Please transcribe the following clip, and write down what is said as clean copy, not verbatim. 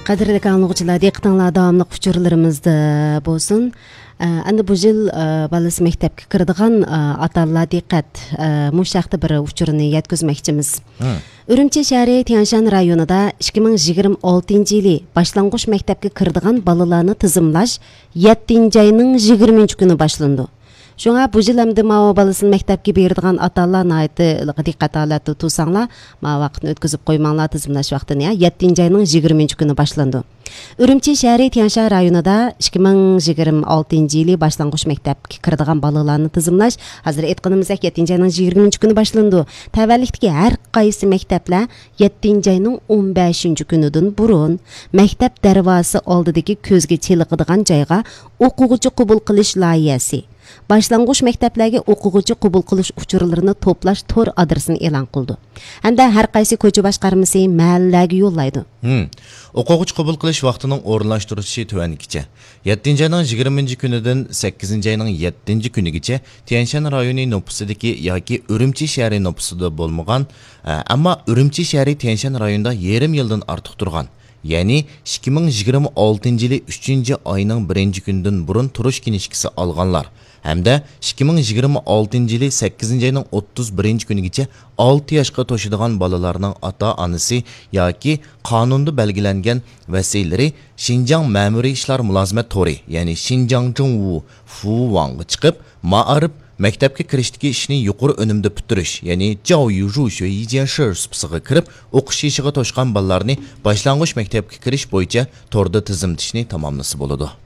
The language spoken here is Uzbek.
Qadrli anlıqçılar, diqqətinizə davamlıq uçurlarımızda bolsun. Endi bu yıl balası maktabga kiradigan ota-onalar diqqət, muşaqda bir uçurni yetkazmoqchimiz. Urumchi shahri Tianshan rayonida 2026-yili boshlang'ich maktabga kiradigan bolalarni tizimlash 7-oyning 20 kuni boshlandi. Şuna bu yıl hem de mava balasını mektepki berdiğen atalar naiti dikkat alatı tutsanglar, mava vaktini ötküzüp koymanlar tizimlaş vaktini ya 7. ayının 20. günü başlandı. Urumchi şehri Tianshan rayonida 2026-yili başlangıç mektepki kirdiğen balalarını tizimlaş hazır etkinimizdeki 7. ayının 20. günü başlandı. Təvəllikdeki her qaysı mektepler 7. ayının 15. günüdün burun mektep dervası oldidagi közge çeliqadigan joyga o'quvchi qabul qilish loyihasi Başlangıç mekteplerge o'quvchi qabul qilish uchurlarini to'plash tor adresini e'lon qildi. Hamda har qaysi ko'cha boshqarmasi mahallaga yo'llaydi. O'quvchi qabul qilish vaqtining o'rinlashtirilishi tuvanligicha 7. ayning 20 kunidan 8. ayning 7 kunigacha Tianshan rayoni nupusidagi yoki Urumchi shahri nupusida bo'lmagan, ammo Urumchi shahri Tianshan rayonida yarim yildan ortiq turgan Yani 2026-yili 3. ayının 1. gündən burun turuş kinişkisi alğanlar. Hamda 2026-yili 8. ayının 31. günügacha 6 yaşqa toşıdığan balalarının ata-anası yoki qonunda belgilengen vəsiləri Xinjiang Məmuri İşlər Mülazimet Tori, yani Xinjiang Zhongwu Fu Wang'a chiqib, ma'arif maktabga kirishdagi ishni yuqori unumda bitirish, ya'ni Jiao Yu Zhu Xue Yi Jian Shi sipasiga kirib, o'qish ishiga to'shgan bolalarni boshlang'ich maktabga kirish bo'yicha torda tizimlashni tamomlasa bo'ladi.